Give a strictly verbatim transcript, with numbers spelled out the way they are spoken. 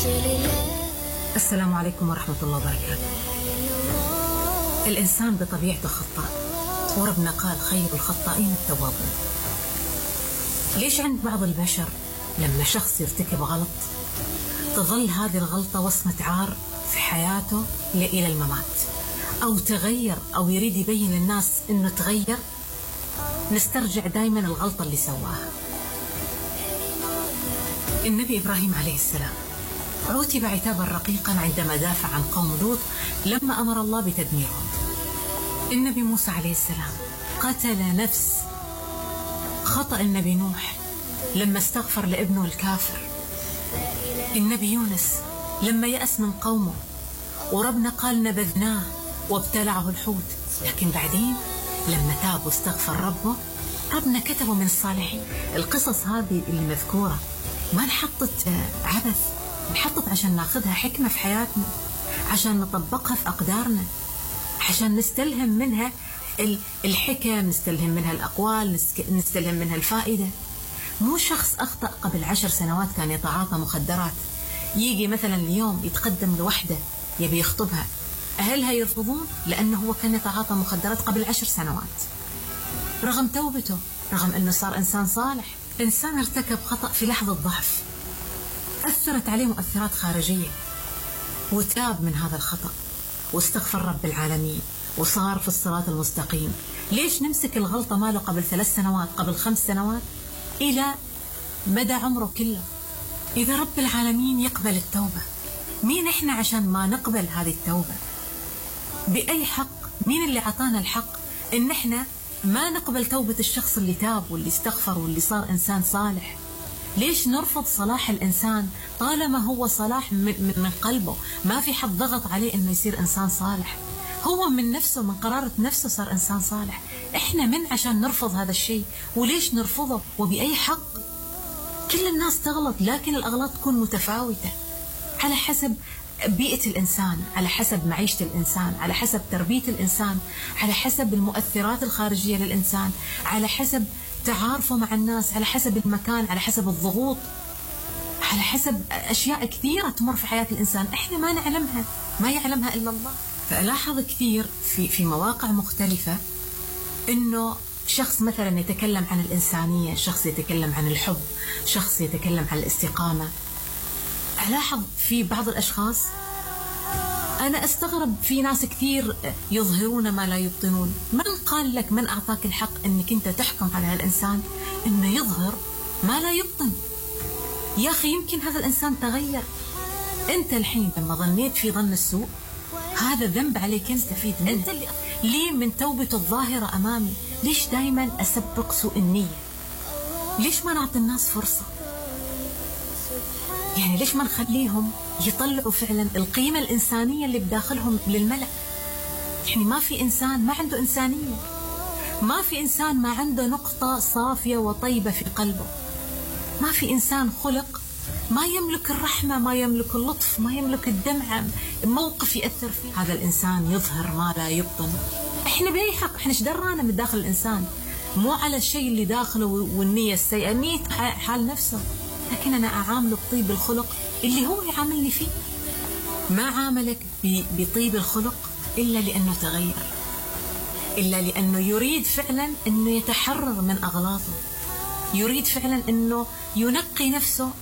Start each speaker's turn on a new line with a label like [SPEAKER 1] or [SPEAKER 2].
[SPEAKER 1] السلام عليكم ورحمة الله وبركاته. الإنسان بطبيعته خطاء، وربنا قال خير الخطائين التوابون. ليش عند بعض البشر لما شخص يرتكب غلط تظل هذه الغلطة وصمة عار في حياته إلى الممات، أو تغير أو يريد يبين للناس إنه تغير، نسترجع دايما الغلطة اللي سواها. النبي إبراهيم عليه السلام عوتب عتابا رقيقا عندما دافع عن قوم لوط لما أمر الله بتدميرهم. النبي موسى عليه السلام قتل نفس. خطأ النبي نوح لما استغفر لابنه الكافر. النبي يونس لما يأس من قومه وربنا قال نبذناه وابتلعه الحوت، لكن بعدين لما تاب واستغفر ربه ربنا كتبه من الصالحين. القصص هذه اللي مذكورة ما انحطت عبث، انحطت عشان ناخذها حكمة في حياتنا، عشان نطبقها في أقدارنا، عشان نستلهم منها الحكم، نستلهم منها الأقوال، نستلهم منها الفائدة. مو شخص أخطأ قبل عشر سنوات كان يتعاطى مخدرات يجي مثلا اليوم يتقدم لوحدة يبي يخطبها، أهلها يرفضون لأنه هو كان يتعاطى مخدرات قبل عشر سنوات، رغم توبته، رغم أنه صار إنسان صالح. إنسان ارتكب خطأ في لحظة ضعف أثرت عليه مؤثرات خارجية، وتاب من هذا الخطأ واستغفر رب العالمين وصار في الصراط المستقيم. ليش نمسك الغلطة ماله قبل ثلاث سنوات، قبل خمس سنوات، إلى مدى عمره كله؟ إذا رب العالمين يقبل التوبة، مين إحنا عشان ما نقبل هذه التوبة؟ بأي حق؟ مين اللي عطانا الحق إن إحنا ما نقبل توبة الشخص اللي تاب واللي استغفر واللي صار إنسان صالح؟ ليش نرفض صلاح الإنسان طالما هو صلاح من, من قلبه؟ ما في حد ضغط عليه إنه يصير إنسان صالح، هو من نفسه، من قرارة نفسه صار إنسان صالح. إحنا من عشان نرفض هذا الشيء؟ وليش نرفضه وبأي حق؟ كل الناس تغلط، لكن الأغلاط تكون متفاوتة على حسب بيئة الإنسان، على حسب معيشة الإنسان، على حسب تربية الإنسان، على حسب المؤثرات الخارجية للإنسان، على حسب تعارفه مع الناس، على حسب المكان، على حسب الضغوط، على حسب أشياء كثيرة تمر في حياة الإنسان إحنا ما نعلمها، ما يعلمها إلا الله. فألاحظ كثير في في مواقع مختلفة إنه شخص مثلا يتكلم عن الإنسانية، شخص يتكلم عن الحب، شخص يتكلم عن الاستقامة. ألاحظ في بعض الأشخاص أنا أستغرب في ناس كثير يظهرون ما لا يبطنون. من قال لك، من أعطاك الحق أنك أنت تحكم على هالإنسان أنه يظهر ما لا يبطن؟ يا أخي يمكن هذا الإنسان تغير. أنت الحين لما ظنيت في ظن السوء هذا ذنب عليك، أنت فيه أنت اللي ليه من توبته الظاهرة أمامي. ليش دايما أسبق سوء النية؟ ليش ما نعطي الناس فرصة؟ يعني ليش ما نخليهم يطلعوا فعلا القيمة الإنسانية اللي بداخلهم للملأ؟ يعني ما في إنسان ما عنده إنسانية، ما في إنسان ما عنده نقطة صافية وطيبة في قلبه، ما في إنسان خلق ما يملك الرحمة، ما يملك اللطف، ما يملك الدمعة، موقف يأثر فيه. هذا الإنسان يظهر ما لا يبطن. إحنا بأي حق؟ إحنا إيش درانا من داخل الإنسان؟ مو على الشيء اللي داخله والنية السيئة، نية حال نفسه، لكن أنا أعامله بطيب الخلق اللي هو يعاملني فيه. ما عاملك بطيب الخلق إلا لأنه تغير، إلا لأنه يريد فعلا أنه يتحرر من أغلاطه، يريد فعلا أنه ينقي نفسه